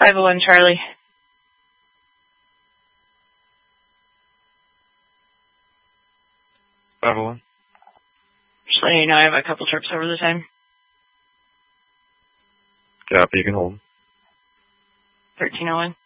501 Charlie. 501. Just letting you know I have a couple trips over the time. Copy, you can hold. 1301.